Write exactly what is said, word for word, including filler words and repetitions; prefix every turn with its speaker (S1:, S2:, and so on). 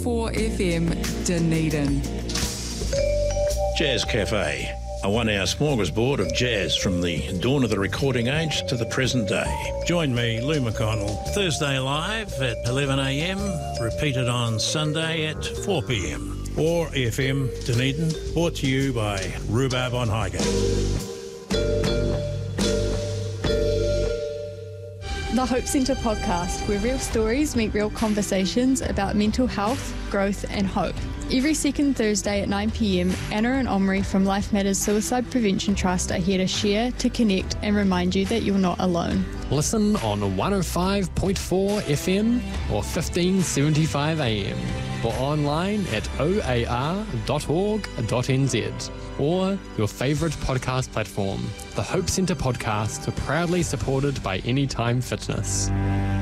S1: four F M, Dunedin.
S2: Jazz Cafe, a one-hour smorgasbord of jazz from the dawn of the recording age to the present day.
S3: Join me, Lou McConnell, Thursday live at eleven a m, repeated on Sunday at four p m. four F M Dunedin, brought to you by Rhubarb on Highgate.
S4: The Hope Centre podcast, where real stories meet real conversations about mental health, growth and hope. Every second Thursday at nine p m, Anna and Omri from Life Matters Suicide Prevention Trust are here to share, to connect and remind you that you're not alone.
S5: Listen on one oh five point four F M or fifteen seventy-five A M or online at o a r dot org dot n z or your favourite podcast platform. The Hope Centre podcast, proudly supported by Anytime Fitness.